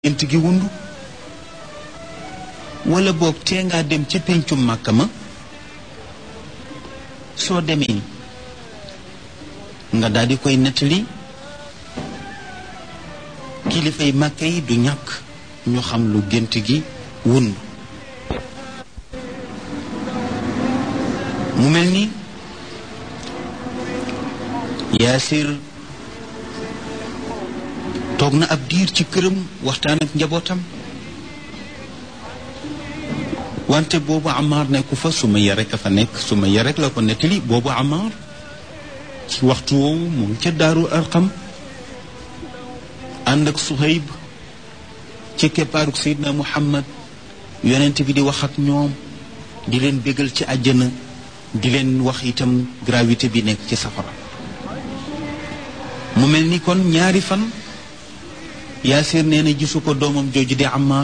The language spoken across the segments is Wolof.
gént gi wundu wala boog tee ngaa dem ca péncum màkka ma soo demee nga daal di koy nettali kilifay màkka yi du ñàkk ñu xam lu gént gi wundu mu mel ni Yaasir toog na ab diir ci këram waxtaan ak njabootam wante boobu Ammaar nekku fa Sumayya rek a fa nekk Sumayya rek la ko nettali boobu Ammaar ci waxtu woowu mu ngi ca Daaru Arqam ànd ak Suhayb ci keppaaruk Seydina Muhammad yonent bi di wax ak ñoom di leen bégal ci àjjana di leen wax itam gravité bi nekk ci safara mu mel ni kon ñaari fan Yaasir nee na gisu ko doomam jooju di Ammaar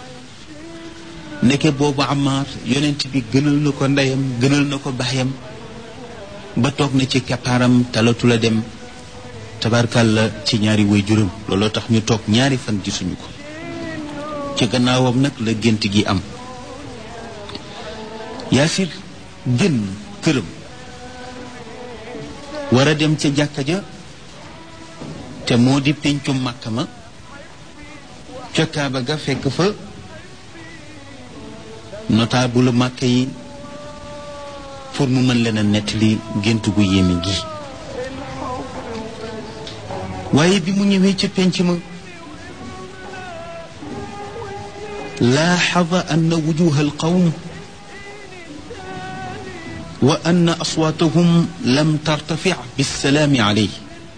nekke boobu Ammaar yonent bi gënal na ko ndeyam gënal na ko baayam ba toog na ci keppaaram talatu la dem tabarkàlla ci ñaari waajuram looloo tax ñu toog ñaari fan gisuñu ko ci gannaawam nag la gént gi am Yaasir génn këram war a dem ca jàkka ja te moo di péncum Màkka ma ca Kaaba ga fekk fa notable Màkka yi pour mu mën leen a nettali gént gu yéeme gi waaye bi mu ñëwee ca pénc ma laaxada anna wujuha alqawm wa anna aswaatahum lam tartafic bissalaami alayhi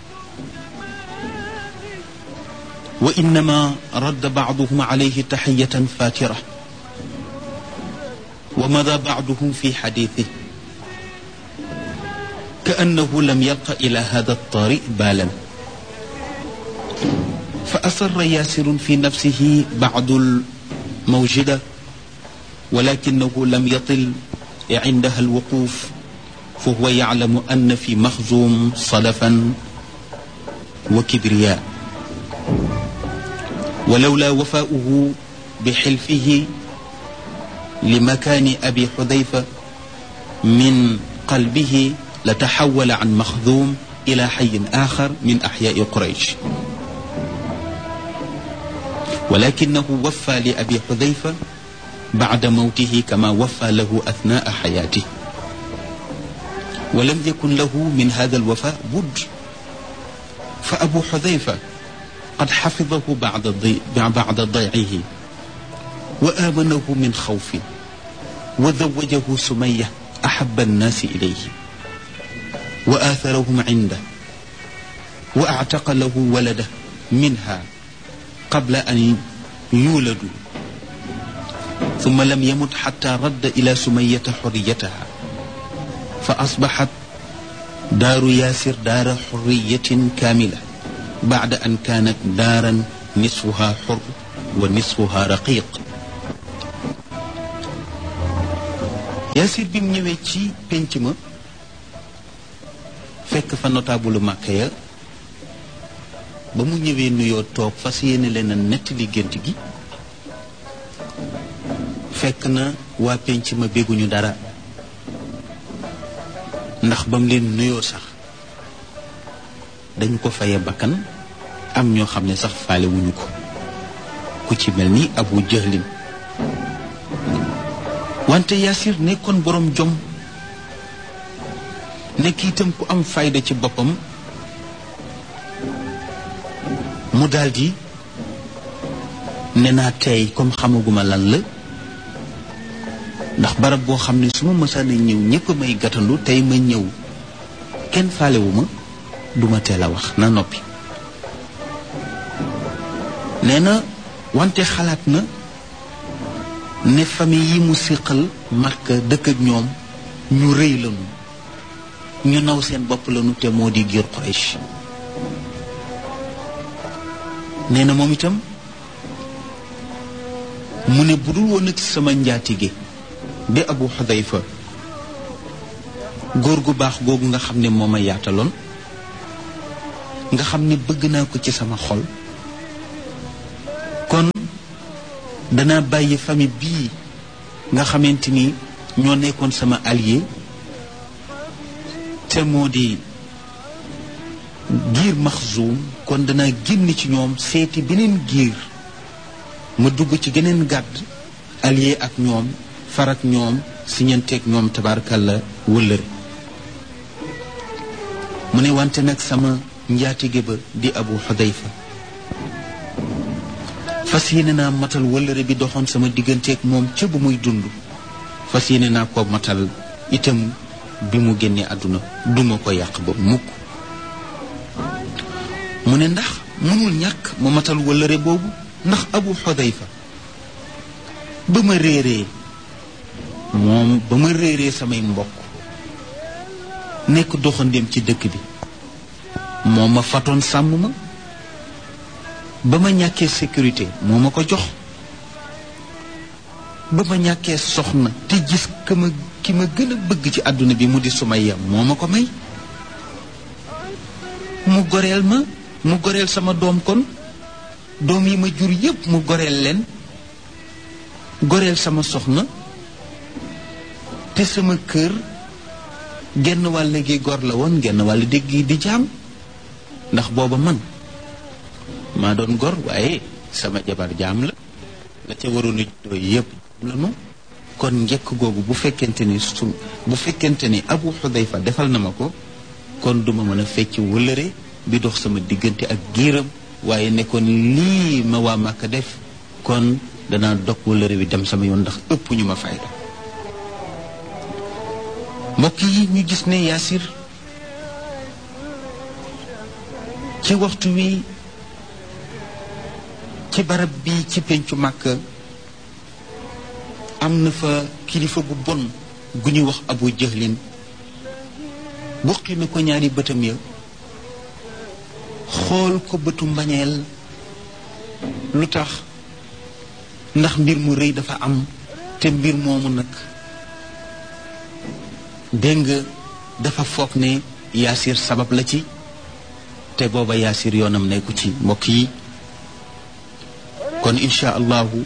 wa innama radda bacduhum alayhi taxiyatan faatira wa mada bacduhum fi xadiitih ka annahu lam yalqa ila hada altaari baalan fa asarra yaasirun fi nafsihi bacdu almawjida walakinahu lam yatil cindaha alwuquuf fa huwa yaclamu anna fi maxzuum salafan wa kibriyaa ولولا وفاؤه بحلفه لمكان أبي حذيفة من قلبه لتحول عن مخذوم إلى حي آخر من أحياء قريش ولكنه وفى لأبي حذيفة بعد موته كما وفى له أثناء حياته ولم يكن له من هذا الوفاء بد فأبو حذيفة قد حفظه بعد ضيعه وآمنه من خوف وزوجه سمية أحب الناس إليه وآثرهم عنده وأعتق له ولده منها قبل أن يولدوا ثم لم يمت حتى رد إلى سمية حريتها فأصبحت دار ياسر دار حرية كاملة بعد أن كانت دارا نصفها حر ونصفها رقيق Yaasir bi mu ñëwee ci pénc ma fekk fa notable Màkka ya ba mu ñëwee nuyoo toog fas yéene leen a nettali gént gi fekk na waa pénc ma bégguñu dara ndax ba mu leen nuyoo sax dañu ko faye bakkan am ñoo xam ne sax faale wuñu ko ku ci mel ni Abu Jahlin wante Yaasir nekkoon boroom jom nekk itam ku am fayda ci boppam mu daldi ne naa tey comme xamaguma lan la ndax barab boo xam ne su ma mësaana ñëw ñépp may gàttandu tey ma ñëw kenn faalewuma duma teel a wax na noppi nee na wante xalaat na ne famille yi mu siqal Makka dëkk ak ñoom ñu rëy lañu ñu naw seen bopp lañu te moo di giir Quraysh nee na moom itam mu ne budul woon ak sama njaatige di Abu Xudayfa góor gu baax googu nga xam ne moo ma yaataloon nga xam ne bëgg naa ko ci sama xol kon danaa bàyyi famille bii nga xamante ni ñoo nekkoon sama allié te moo di giir Maxzuum kon danaa génn ci ñoom seeti beneen giir ma dugg ci geneen gàdd allié ak ñoom farak ñoom siñanteeg ñoom tabaarkalla wëllëre mu ne wante nag sama njaatige ba di Abu Xudayfa fas yéene naa matal wëllëre bi doxoon sama digganteeg moom ca bu muy dund fas yéene naa ko matal itam bi mu génnee àdduna duma ko yàq ba mukk mu ne ndax mënul ñàkk ma matal wëllëre boobu ndax Abu Xudayfa ba ma réeree samay mbokk nekk doxandéem ci dëkk bi moo ma fatoon sàmm ma ba ma ñàkkee sécurité moo ma ko jox ba ma ñàkkee soxna te gis ki ma gën a bëgg ci àdduna bi mu di Sumayya moo ma ko may mu goreel sama doom kon doom yi ma jur yépp mu goreel leen goreel sama soxna te sama kër genn wàll gi gor la woon genn wàll dégg gi di jaam ndax booba man maa doon gor waaye sama jabar jaam la ca waroon a juddoo yépp la nu kon njëkk googu bu fekkente ni Abu Xudayfa defal na ma ko kon duma mën a fecc wëllëre bi dox sama diggante ak giiram waaye nekkoon lii ma waa Màkka def kon danaa dog wëllëre bi dem sama yoon ndax ëpp ñu ma fayda mbokk yi ñu gis ne Yaasir ci waxtu wi ci barab bi ci pencu Màkka am na fa kilifa gu bon gu ñuy wax Abu Jahlin buqi na ko ñaari bëtam ya xool ko bëtu mbañeel lu tax ndax mbir mu rëy dafa am te mbir moomu nag dégg nga dafa foog ne Yaasir sabab la ci te booba Yaasir yoonam nekku ci mbokk yi kon incha allahu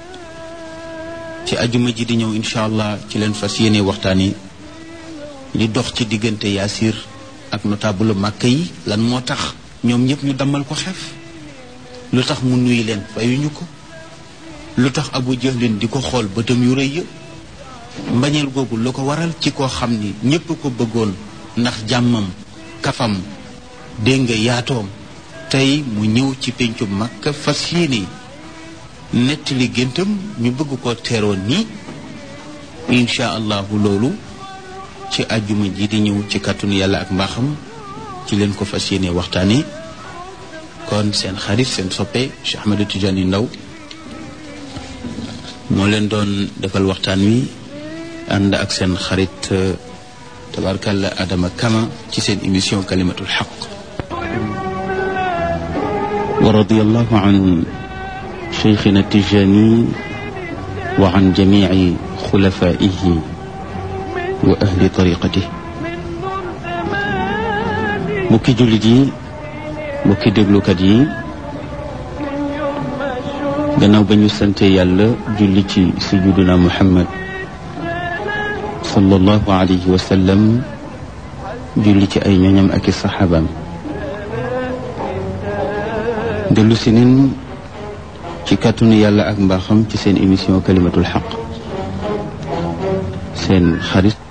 ci ajuma ji di ñëw incha allah ci leen fas yéene waxtaani li dox ci diggante Yaasir ak notable Màkka yi lan moo tax ñoom ñëpp ñu dammal ko xef lu tax mu nuyu leen fayuñu ko lu tax Abu Jahlin di ko xool bëtam yu rëy ya mbañeel googu lu ko waral ci koo xam ni ñépp ko bëggoon ndax jàmmam kafam dégg nga yaatoom tey mu ñëw ci pencu Makka fas yéene nettali géntam ñu bëgg ko teeroon nii incha allahu loolu ci àjjuma ji di ñëw ci kàttanu yàlla ak mbaaxam ci leen ko fas yéene waxtaane kon seen xarit seen soppe Cheikh Ahmadou Tidiane Ndao moo leen doon defal waxtaan wi ànd ak seen xarit tabarkalla Adama Kama ci seen émission kalimatul xaq wa radiyallahu an cheikhina Tijani wa an jamici xulafaihi wa ahli tariqatihi mbokki jullit yi mbokki déglukat yi gannaaw ba ñu sante yàlla julli ci sayyiduna Muhammad sallallahu alayhi wa sallam julli ci ay ñoñam ak i saxaabaam dellu si nen ci kàttanu yàlla ak mbaaxam ci seen émission kalimatul xaq seen xarit